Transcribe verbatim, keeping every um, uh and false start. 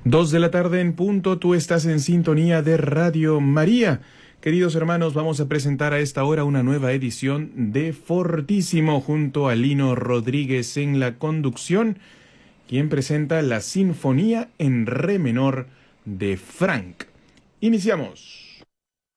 Dos de la tarde en punto, tú estás en sintonía de Radio María. Queridos hermanos, vamos a presentar a esta hora una nueva edición de Fortísimo junto a Lino Rodríguez en la conducción, quien presenta la Sinfonía en Re menor de Franck. Iniciamos.